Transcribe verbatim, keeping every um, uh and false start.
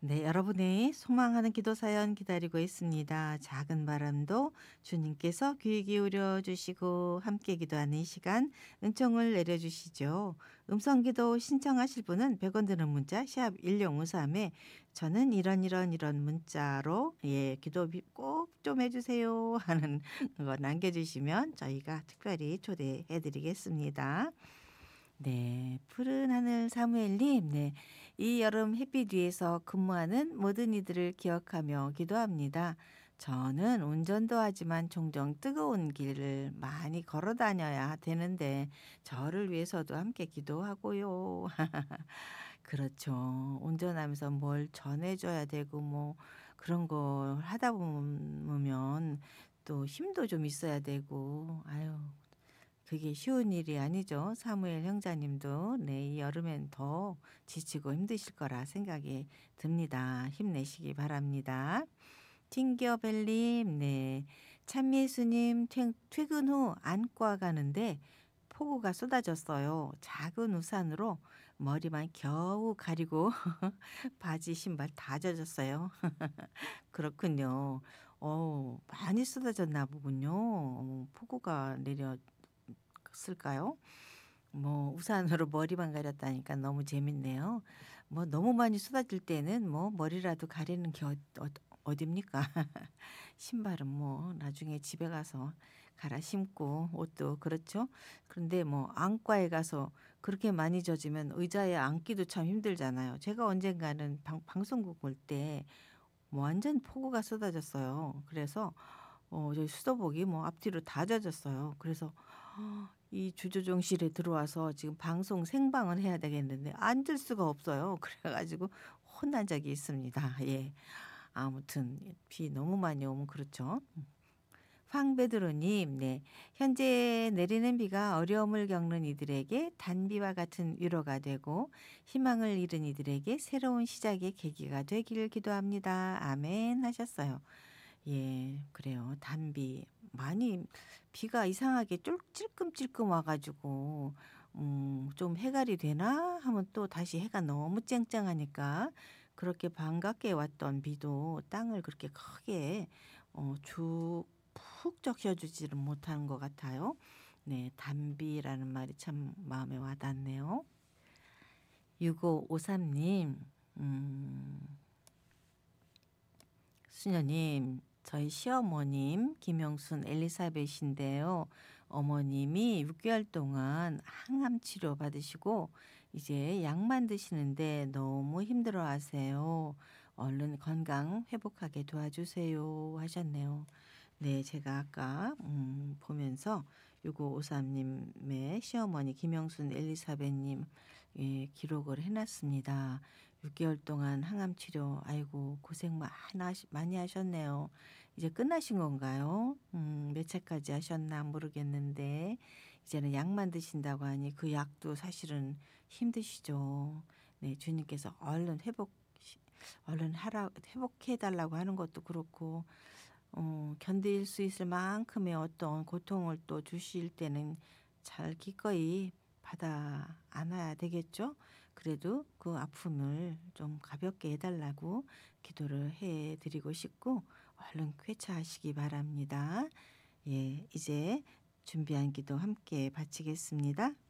네, 여러분의 소망하는 기도 사연 기다리고 있습니다. 작은 바람도 주님께서 귀 기울여 주시고 함께 기도하는 이 시간 은총을 내려주시죠. 음성 기도 신청하실 분은 백 원 드는 문자 샵 일공오삼에 저는 이런 이런 이런 문자로 예, 기도 꼭 좀 해주세요 하는 거 남겨주시면 저희가 특별히 초대해 드리겠습니다. 네. 푸른 하늘 사무엘님, 네. 이 여름 햇빛 위에서 근무하는 모든 이들을 기억하며 기도합니다. 저는 운전도 하지만 종종 뜨거운 길을 많이 걸어 다녀야 되는데 저를 위해서도 함께 기도하고요. 그렇죠. 운전하면서 뭘 전해줘야 되고 뭐 그런 거 하다 보면 또 힘도 좀 있어야 되고 아유 그게 쉬운 일이 아니죠. 사무엘 형제님도 네, 이 여름엔 더 지치고 힘드실 거라 생각이 듭니다. 힘내시기 바랍니다. 팅겨벨님, 네. 참예수님 퇴- 퇴근 후 안과 가는데 폭우가 쏟아졌어요. 작은 우산으로 머리만 겨우 가리고 바지 신발 다 젖었어요. 그렇군요. 어, 많이 쏟아졌나 보군요. 어, 폭우가 내렸을까요? 뭐 우산으로 머리만 가렸다니까 너무 재밌네요. 뭐 너무 많이 쏟아질 때는 뭐 머리라도 가리는 게 어, 어, 어딥니까? 신발은 뭐 나중에 집에 가서 갈아 신고 옷도 그렇죠. 그런데 뭐 안과에 가서 그렇게 많이 젖으면 의자에 앉기도 참 힘들잖아요. 제가 언젠가는 방, 방송국 볼 때 뭐 완전 폭우가 쏟아졌어요. 그래서 어, 저희 수도복이 뭐 앞뒤로 다 젖었어요. 그래서 이 주조종실에 들어와서 지금 방송 생방을 해야 되겠는데 앉을 수가 없어요. 그래가지고 혼난 적이 있습니다. 예. 아무튼 비 너무 많이 오면 그렇죠. 황베드로님, 네. 현재 내리는 비가 어려움을 겪는 이들에게 단비와 같은 위로가 되고 희망을 잃은 이들에게 새로운 시작의 계기가 되기를 기도합니다. 아멘 하셨어요. 예, 그래요. 단비. 많이 비가 이상하게 쫄 찔끔찔끔 와 가지고 음 좀 해갈이 되나 하면 또 다시 해가 너무 쨍쨍하니까 그렇게 반갑게 왔던 비도 땅을 그렇게 크게 어 쭉 푹 적셔 주지를 못하는 것 같아요. 네, 단비라는 말이 참 마음에 와 닿네요. 육오오삼님. 음. 수녀님, 저희 시어머님 김영순 엘리사벳인데요. 어머님이 육 개월 동안 항암 치료 받으시고 이제 약만 드시는데 너무 힘들어 하세요. 얼른 건강 회복하게 도와주세요 하셨네요. 네, 제가 아까 음, 보면서 육오오삼님의 시어머니 김영순 엘리사벳님 예, 기록을 해놨습니다. 육 개월 동안 항암 치료 아이고 고생 많이, 많이 하셨네요. 이제 끝나신 건가요? 음, 몇 차까지 하셨나 모르겠는데 이제는 약만 드신다고 하니 그 약도 사실은 힘드시죠. 네, 주님께서 얼른 회복 얼른 하라 회복해 달라고 하는 것도 그렇고 어, 견딜 수 있을 만큼의 어떤 고통을 또 주실 때는 잘 기꺼이 받아 안아야 되겠죠. 그래도 그 아픔을 좀 가볍게 해달라고 기도를 해 드리고 싶고 얼른 쾌차하시기 바랍니다. 예, 이제 준비한 기도 함께 바치겠습니다.